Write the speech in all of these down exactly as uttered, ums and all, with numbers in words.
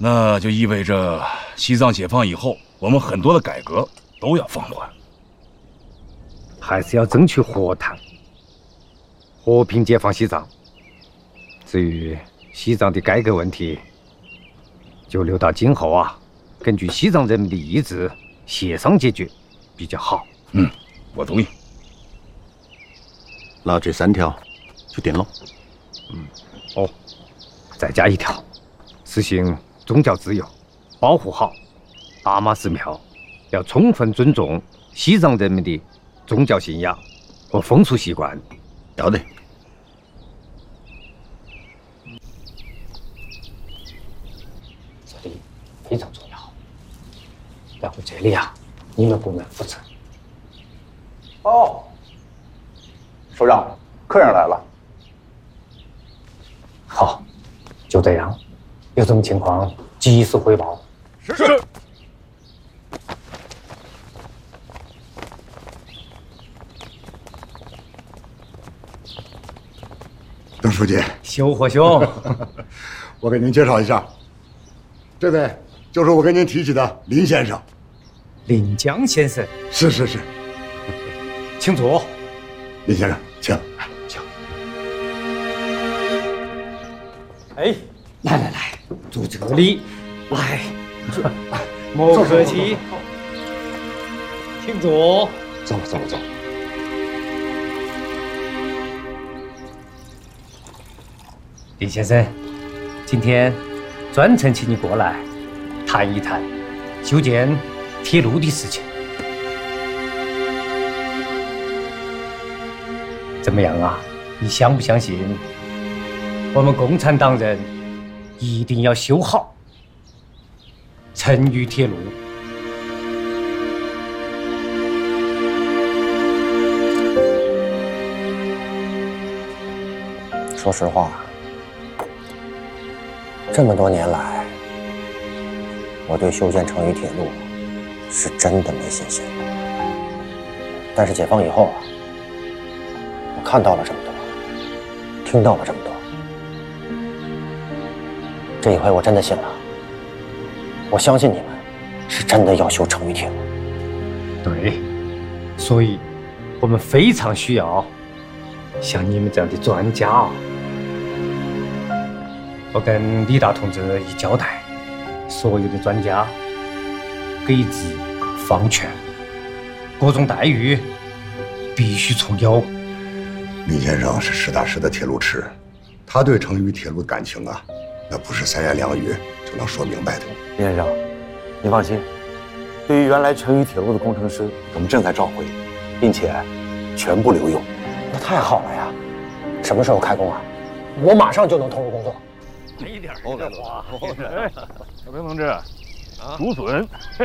那就意味着西藏解放以后，我们很多的改革都要放缓。 还是要争取和谈，和平解放西藏。至于西藏的改革问题，就留到今后啊，根据西藏人民的意志协商解决比较好。 嗯，我同意。 那这三条就定了。 嗯，哦，再加一条，实行宗教自由，保护好阿妈寺庙，要充分尊重西藏人民的宗教信仰和风俗习惯。 要得。 这里非常重要，然后这里啊，你们部门负责。 哦，首长，客人来了。 好，就这样，有什么情况及时汇报。 是。是。 邓书记， 修和兄， 我给您介绍一下，这位就是我跟您提起的林先生。 林江先生。 是是是。 请坐。 林先生，请。 请。哎，来来来，坐这里。来，莫客气，请坐。 走走走。 林先生，今天专程请你过来谈一谈修建铁路的事情。怎么样啊？你相不相信我们共产党人一定要修好成渝铁路？ 说实话，这么多年来，我对修建成渝铁路是真的没信心。但是解放以后啊，我看到了这么多，听到了这么多，这一回我真的信了。我相信你们是真的要修成渝铁路。 对，所以我们非常需要像你们这样的专家啊。我跟李大同志一交代，所有的专家给资放权，各种待遇必须从优。 林先生是实打实的铁路痴，他对成渝铁路的感情啊，那不是三言两语就能说明白的。 林先生，您放心，对于原来成渝铁路的工程师，我们正在召回，并且全部留用。 那太好了呀！什么时候开工啊？我马上就能投入工作。 一点哦，来了， 小平同志，竹笋。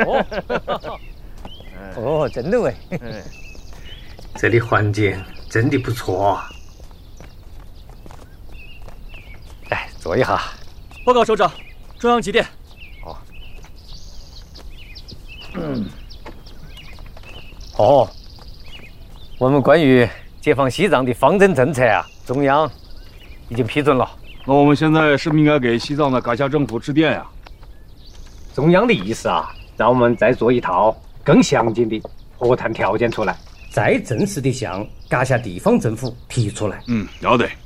哦，真的喂。这里环境真的不错啊。来，坐一下。 报告首长，中央急电。 好。嗯。哦，我们关于解放西藏的方针政策啊，中央已经批准了。 那我们现在是不是应该给西藏的噶夏政府致电呀？ 中央的意思啊，让我们再做一套更详尽的和谈条件出来，再正式的向噶夏地方政府提出来。 嗯，要得。